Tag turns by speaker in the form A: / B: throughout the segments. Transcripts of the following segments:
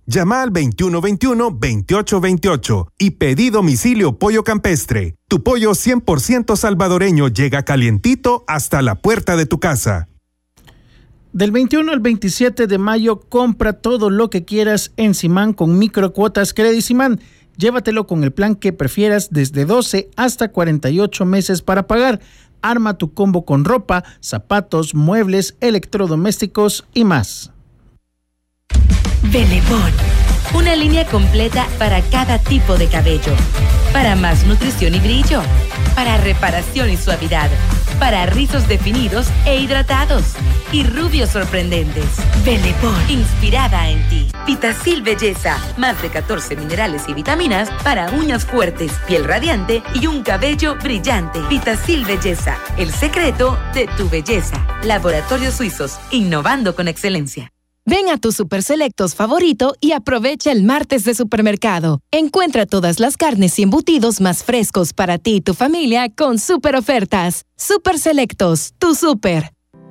A: Llama al 2121-2828 y pedí domicilio Pollo Campestre. Tu pollo 100% salvadoreño llega calientito hasta la puerta de tu casa.
B: Del 21 al 27 de mayo, compra todo lo que quieras en Simán con microcuotas Credisimán. Llévatelo con el plan que prefieras desde 12 hasta 48 meses para pagar. Arma tu combo con ropa, zapatos, muebles, electrodomésticos y más.
C: Belebón, una línea completa para cada tipo de cabello, para más nutrición y brillo, para reparación y suavidad, para rizos definidos e hidratados y rubios sorprendentes. Belebón, inspirada en ti. Vitacil Belleza, más de 14 minerales y vitaminas para uñas fuertes, piel radiante y un cabello brillante. Vitacil Belleza, el secreto de tu belleza. Laboratorios Suizos, innovando con excelencia.
D: Ven a tu Super Selectos favorito y aprovecha el martes de supermercado. Encuentra todas las carnes y embutidos más frescos para ti y tu familia con super ofertas. Super Selectos, tu super.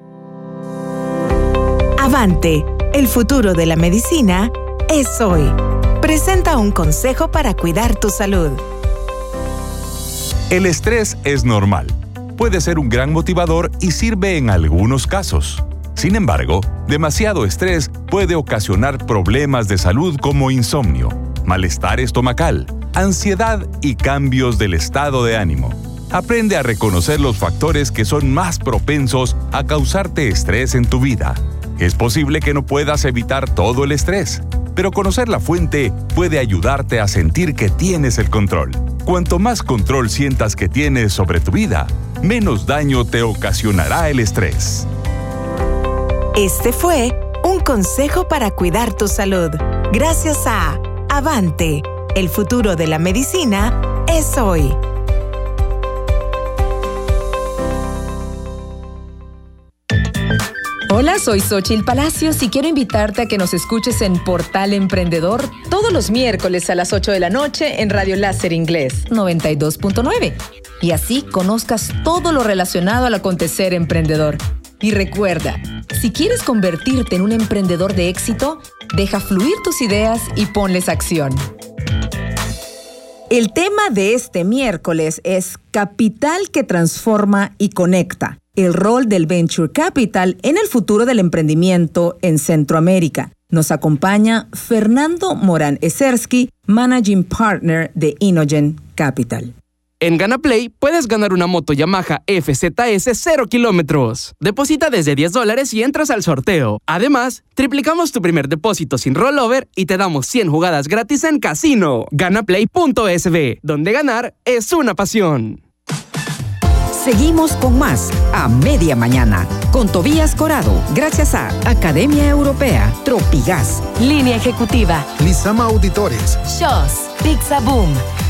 E: Avante, el futuro de la medicina es hoy. Presenta un consejo para cuidar tu salud.
F: El estrés es normal. Puede ser un gran motivador y sirve en algunos casos. Sin embargo, demasiado estrés puede ocasionar problemas de salud como insomnio, malestar estomacal, ansiedad y cambios del estado de ánimo. Aprende a reconocer los factores que son más propensos a causarte estrés en tu vida. Es posible que no puedas evitar todo el estrés, pero conocer la fuente puede ayudarte a sentir que tienes el control. Cuanto más control sientas que tienes sobre tu vida, menos daño te ocasionará el estrés.
E: Este fue un consejo para cuidar tu salud. Gracias a Avante, el futuro de la medicina es hoy.
G: Hola, soy Xóchitl Palacios y quiero invitarte a que nos escuches en Portal Emprendedor todos los miércoles a las 8 de la noche en Radio Láser Inglés 92.9. Y así conozcas todo lo relacionado al acontecer emprendedor. Y recuerda, si quieres convertirte en un emprendedor de éxito, deja fluir tus ideas y ponles acción. El tema de este miércoles es Capital que transforma y conecta. El rol del Venture Capital en el futuro del emprendimiento en Centroamérica. Nos acompaña Fernando Morán Ezersky, Managing Partner de Inogen Capital.
H: En GanaPlay puedes ganar una moto Yamaha FZS 0 kilómetros. Deposita desde $10 y entras al sorteo. Además, triplicamos tu primer depósito sin rollover y te damos 100 jugadas gratis en casino. Ganaplay.sb, donde ganar es una pasión.
I: Seguimos con más a media mañana con Tobías Corado, gracias a Academia Europea, Tropigas,
D: Línea Ejecutiva,
J: Lisama Auditores,
D: Shows, Pizza Boom,